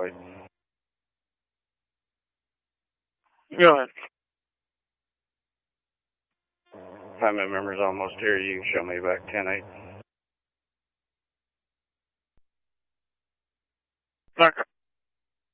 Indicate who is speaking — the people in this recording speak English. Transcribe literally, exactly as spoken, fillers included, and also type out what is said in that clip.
Speaker 1: wait.
Speaker 2: Go ahead.
Speaker 1: Five minute member's almost here. You can show me back ten eight.
Speaker 2: Okay.